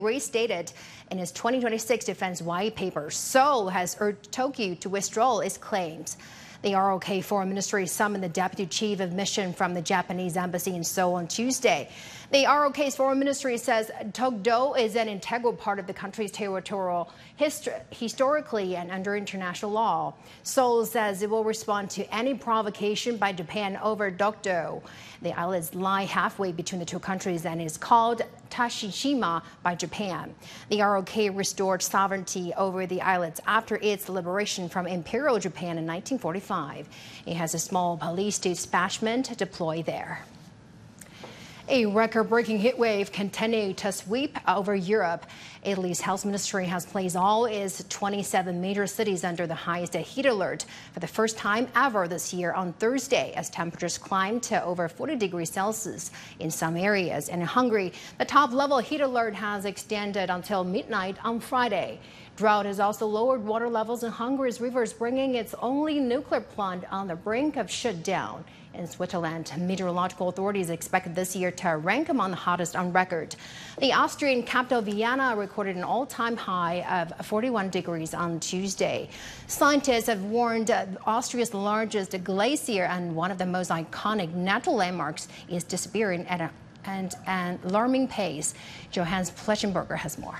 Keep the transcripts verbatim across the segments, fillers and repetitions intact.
Restated in his twenty twenty-six defense white paper, Seoul has urged Tokyo to withdraw its claims. The R O K Foreign Ministry summoned the deputy chief of mission from the Japanese embassy in Seoul on Tuesday. The R O K's foreign ministry says Tokdo is an integral part of the country's territorial history, historically and under international law. Seoul says it will respond to any provocation by Japan over Dokdo. The islets lie halfway between the two countries and is called Tashishima by Japan. The R O K restored sovereignty over the islets after its liberation from Imperial Japan in nineteen forty-five. It has a small police detachment deployed there. A record-breaking heat wave continued to sweep over Europe. Italy's health ministry has placed all its twenty-seven major cities under the highest heat alert for the first time ever this year on Thursday, as temperatures climbed to over forty degrees Celsius in some areas. And in Hungary, the top-level heat alert has extended until midnight on Friday. Drought has also lowered water levels in Hungary's rivers, bringing its only nuclear plant on the brink of shutdown. In Switzerland, meteorological authorities expect this year to rank among the hottest on record. The Austrian capital Vienna recorded an all-time high of forty-one degrees on Tuesday. Scientists have warned Austria's largest glacier and one of the most iconic natural landmarks is disappearing at a, and an alarming pace. Johannes Fleschenberger has more.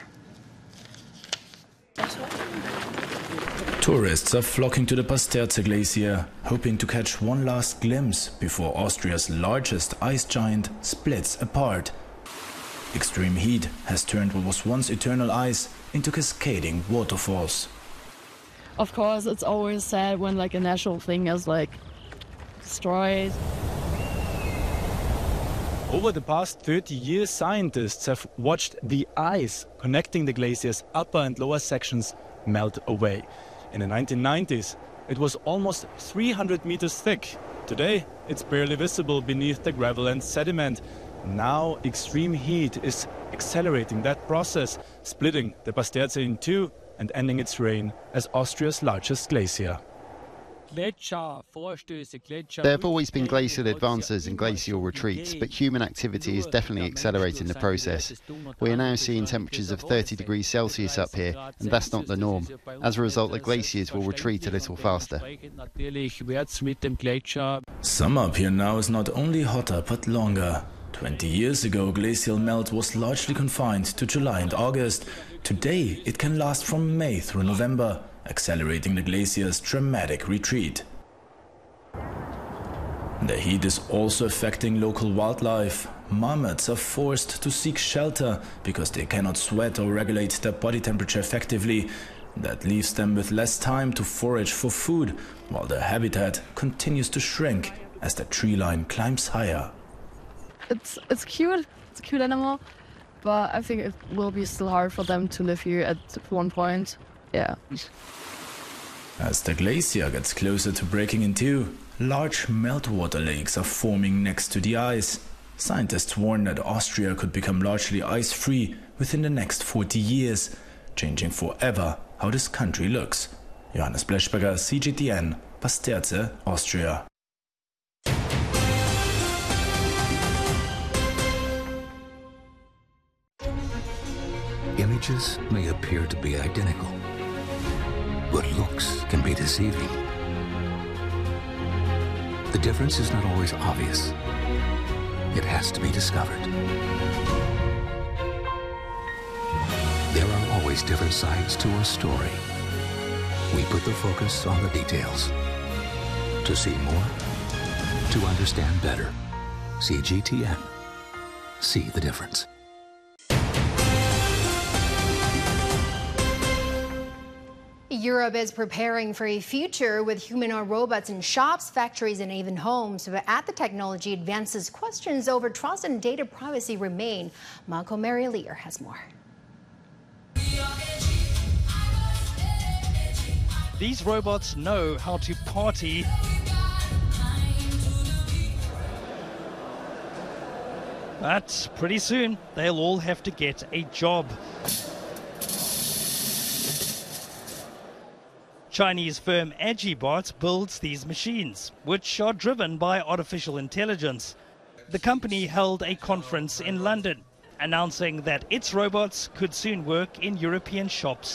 Tourists are flocking to the Pasterze Glacier, hoping to catch one last glimpse before Austria's largest ice giant splits apart. Extreme heat has turned what was once eternal ice into cascading waterfalls. Of course, it's always sad when like a natural thing is like destroyed. Over the past thirty years, scientists have watched the ice connecting the glacier's upper and lower sections melt away. In the nineteen nineties, it was almost three hundred meters thick. Today, it's barely visible beneath the gravel and sediment. Now, extreme heat is accelerating that process, splitting the Pasterze in two and ending its reign as Austria's largest glacier. There have always been glacial advances and glacial retreats, but human activity is definitely accelerating the process. We are now seeing temperatures of thirty degrees Celsius up here, and that's not the norm. As a result, the glaciers will retreat a little faster. Summer up here now is not only hotter but longer. twenty years ago, glacial melt was largely confined to July and August. Today, it can last from May through November, accelerating the glacier's dramatic retreat. The heat is also affecting local wildlife. Marmots are forced to seek shelter because they cannot sweat or regulate their body temperature effectively. That leaves them with less time to forage for food, while their habitat continues to shrink as the tree line climbs higher. It's, it's cute, it's a cute animal, but I think it will be still hard for them to live here at one point. Yeah. As the glacier gets closer to breaking in two, large meltwater lakes are forming next to the ice. Scientists warn that Austria could become largely ice-free within the next forty years, changing forever how this country looks. Johannes Fleschenberger, C G T N, Pasterze, Austria. Images may appear to be identical, but looks can be deceiving. The difference is not always obvious. It has to be discovered. There are always different sides to a story. We put the focus on the details. To see more, to understand better. C G T N. See the difference. Europe is preparing for a future with humanoid robots in shops, factories, and even homes. But as the technology advances, questions over trust and data privacy remain. Marco Marialier has more. These robots know how to party. But pretty soon, they'll all have to get a job. Chinese firm Agibot builds these machines, which are driven by artificial intelligence. The company held a conference in London. announcing that its robots could soon work in European shops.